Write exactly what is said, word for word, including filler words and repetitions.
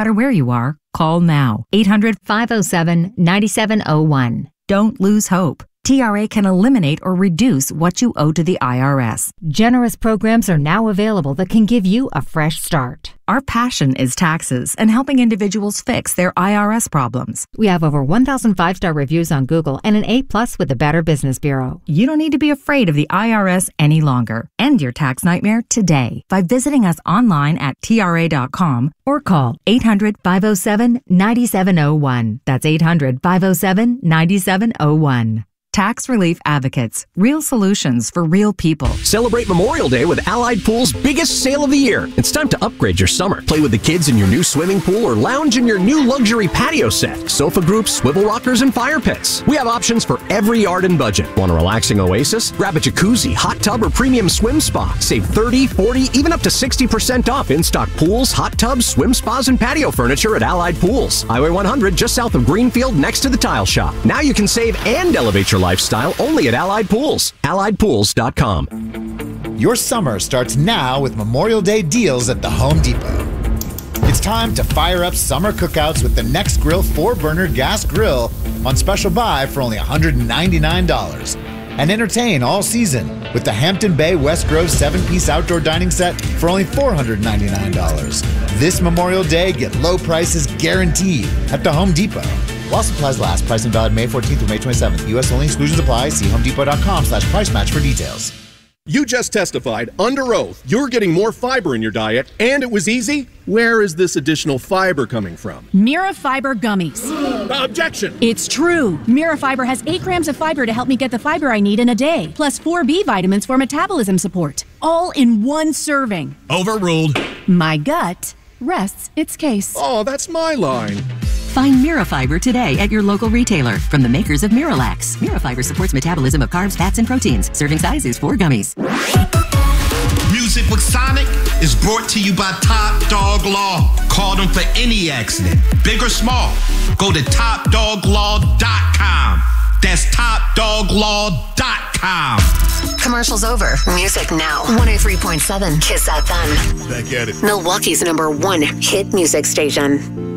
matter where you are, call now. eight hundred, five oh seven, nine seven oh one. Don't lose hope. T R A can eliminate or reduce what you owe to the I R S. Generous programs are now available that can give you a fresh start. Our passion is taxes and helping individuals fix their I R S problems. We have over one thousand five-star reviews on Google and an A plus with the Better Business Bureau. You don't need to be afraid of the I R S any longer. End your tax nightmare today by visiting us online at T R A dot com or call eight hundred, five oh seven, nine seven oh one. That's eight hundred, five oh seven, nine seven oh one. Tax Relief Advocates. Real solutions for real people. Celebrate Memorial Day with Allied Pool's biggest sale of the year. It's time to upgrade your summer. Play with the kids in your new swimming pool or lounge in your new luxury patio set. Sofa groups, swivel rockers, and fire pits. We have options for every yard and budget. Want a relaxing oasis? Grab a jacuzzi, hot tub, or premium swim spa. Save thirty, forty, even up to sixty percent off in-stock pools, hot tubs, swim spas, and patio furniture at Allied Pools. Highway one hundred, just south of Greenfield, next to the Tile Shop. Now you can save and elevate your lifestyle only at Allied Pools. Allied Pools dot com. Your summer starts now with Memorial Day deals at the Home Depot. It's time to fire up summer cookouts with the Next Grill four burner gas grill on special buy for only one hundred ninety-nine dollars. And entertain all season with the Hampton Bay West Grove seven piece outdoor dining set for only four hundred ninety-nine dollars. This Memorial Day, get low prices guaranteed at the Home Depot. While supplies last, price and valid May fourteenth through May twenty-seventh. U S only, exclusions apply. See homedepot dot com slash price match for details. You just testified under oath you're getting more fiber in your diet, and it was easy. Where is this additional fiber coming from? Mira Fiber Gummies. Objection! It's true. Mira Fiber has eight grams of fiber to help me get the fiber I need in a day, plus four B vitamins for metabolism support, all in one serving. Overruled. My gut rests its case. Oh, that's my line. Find Mirafiber today at your local retailer from the makers of Miralax. Mirafiber supports metabolism of carbs, fats, and proteins. Serving size is four gummies. Music with Sonic is brought to you by Top Dog Law. Call them for any accident, big or small. Go to top dog law dot com. That's top dog law dot com. Commercials over. Music now. one oh three point seven Kiss F M. Back at it. Milwaukee's number one hit music station.